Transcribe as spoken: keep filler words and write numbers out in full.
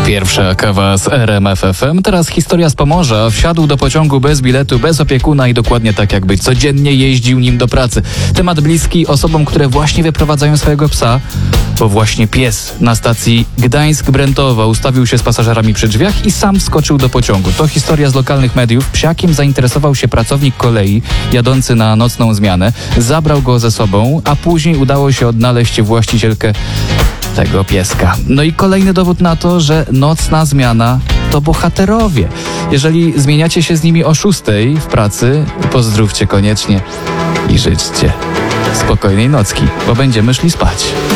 Pierwsza kawa z R M F F M. Teraz historia z Pomorza. Wsiadł do pociągu bez biletu, bez opiekuna i dokładnie tak, jakby codziennie jeździł nim do pracy. Temat bliski osobom, które właśnie wyprowadzają swojego psa, bo właśnie pies na stacji Gdańsk-Brętowa ustawił się z pasażerami przy drzwiach i sam wskoczył do pociągu. To historia z lokalnych mediów. Psiakiem zainteresował się pracownik kolei jadący na nocną zmianę. Zabrał go ze sobą, a później udało się odnaleźć właścicielkę tego pieska. No i kolejny dowód na to, że nocna zmiana to bohaterowie. Jeżeli zmieniacie się z nimi o szóstej w pracy, pozdrówcie koniecznie i życzcie spokojnej nocki, bo będziemy szli spać.